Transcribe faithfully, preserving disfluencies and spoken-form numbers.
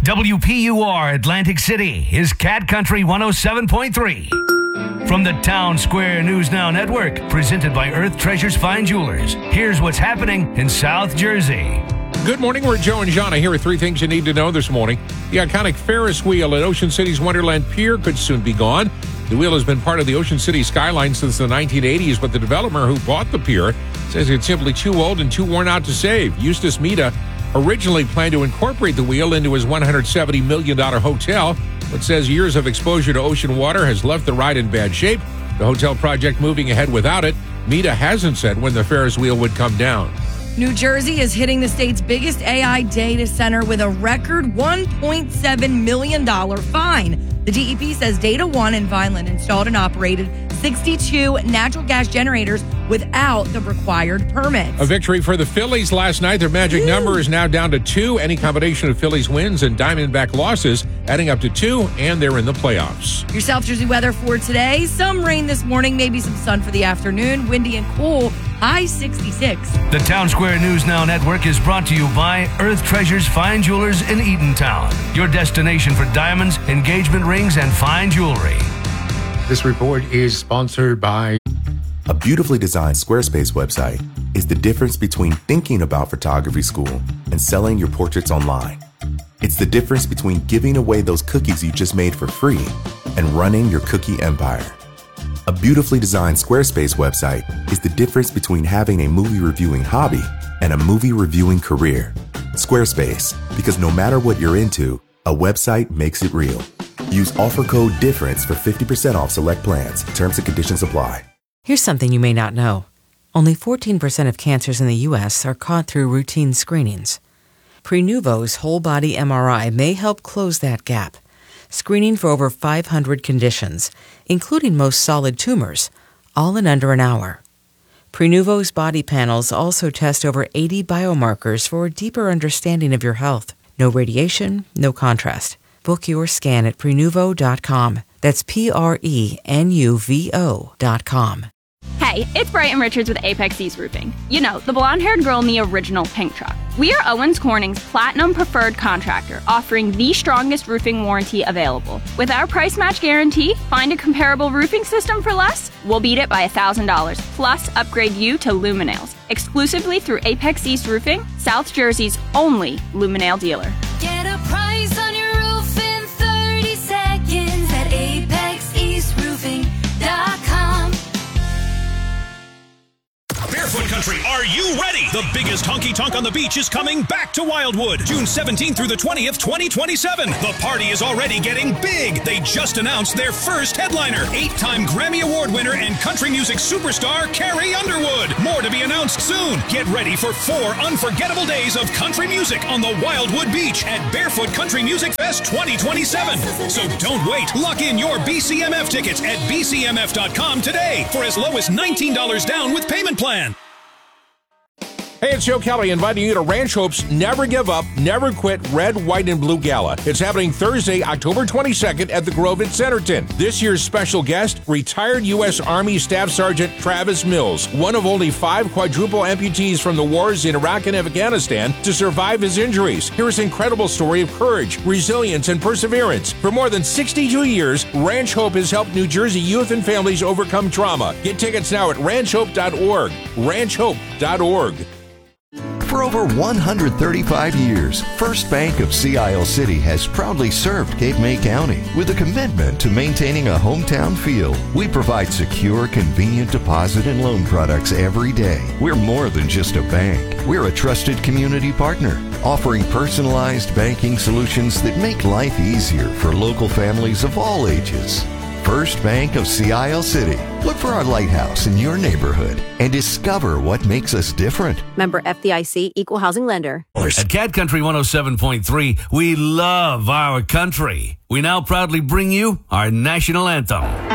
W P U R Atlantic City is Cat Country one oh seven point three. From the Town Square News Now Network, presented by Earth Treasures Fine Jewelers, here's what's happening in South Jersey. Good morning, we're Joe and Jana. Here are three things you need to know this morning. The iconic Ferris wheel at Ocean City's Wonderland Pier could soon be gone. The wheel has been part of the Ocean City skyline since the nineteen eighties, but the developer who bought the pier says it's simply too old and too worn out to save. Eustace Mita originally planned to incorporate the wheel into his one hundred seventy million dollars hotel, but says years of exposure to ocean water has left the ride in bad shape. The hotel project moving ahead without it. Mita hasn't said when the Ferris wheel would come down. New Jersey is hitting the state's biggest A I data center with a record one point seven million dollars fine. The D E P says Data One in Vineland installed and operated sixty-two natural gas generators without the required permits. A victory for the Phillies last night. Their magic Ooh. number is now down to two. Any combination of Phillies wins and Diamondback losses adding up to two, and they're in the playoffs. Your South Jersey weather for today. Some rain this morning, maybe some sun for the afternoon. Windy and cool. High sixty-six. The Town Square News Now Network is brought to you by Earth Treasures Fine Jewelers in Eatontown, your destination for diamonds, engagement rings, and fine jewelry. This report is sponsored by... A beautifully designed Squarespace website is the difference between thinking about photography school and selling your portraits online. It's the difference between giving away those cookies you just made for free and running your cookie empire. A beautifully designed Squarespace website is the difference between having a movie reviewing hobby and a movie reviewing career. Squarespace, because no matter what you're into, a website makes it real. Use offer code DIFFERENCE for fifty percent off select plans. Terms and conditions apply. Here's something you may not know. Only fourteen percent of cancers in the U S are caught through routine screenings. Prenuvo's whole body M R I may help close that gap, screening for over five hundred conditions, including most solid tumors, all in under an hour. Prenuvo's body panels also test over eighty biomarkers for a deeper understanding of your health. No radiation, no contrast. Book your scan at Prenuvo dot com. That's P R E N U V O dot com. Hey, it's Brighton Richards with Apex East Roofing. You know, the blonde-haired girl in the original pink truck. We are Owens Corning's Platinum Preferred Contractor, offering the strongest roofing warranty available. With our price match guarantee, find a comparable roofing system for less, we'll beat it by one thousand dollars, plus upgrade you to Luminails, exclusively through Apex East Roofing, South Jersey's only Luminail dealer. Get a price on your roof in thirty seconds at apex east roofing dot com. Barefoot Country, are you ready? The biggest honky-tonk on the beach is coming back to Wildwood, June seventeenth through the twentieth, twenty twenty-seven. The party is already getting big. They just announced their first headliner, eight-time Grammy Award winner and country music superstar Carrie Underwood. More to be announced soon. Get ready for four unforgettable days of country music on the Wildwood Beach at Barefoot Country Music Fest twenty twenty-seven. So don't wait. Lock in your B C M F tickets at B C M F dot com today for as low as nineteen dollars down with payment plan. Hey, it's Joe Kelly inviting you to Ranch Hope's Never Give Up, Never Quit Red, White, and Blue Gala. It's happening Thursday, October twenty-second at the Grove at Centerton. This year's special guest, retired U S Army Staff Sergeant Travis Mills, one of only five quadruple amputees from the wars in Iraq and Afghanistan to survive his injuries. Hear his incredible story of courage, resilience, and perseverance. For more than sixty-two years, Ranch Hope has helped New Jersey youth and families overcome trauma. Get tickets now at ranch hope dot org. ranch hope dot org. For over one hundred thirty-five years, First Bank of Sea Isle City has proudly served Cape May County with a commitment to maintaining a hometown feel. We provide secure, convenient deposit and loan products every day. We're more than just a bank. We're a trusted community partner, offering personalized banking solutions that make life easier for local families of all ages. First Bank of Sea Isle City. Look for our lighthouse in your neighborhood and discover what makes us different. Member F D I C, Equal Housing Lender. At Cat Country one oh seven point three, we love our country. We now proudly bring you our national anthem.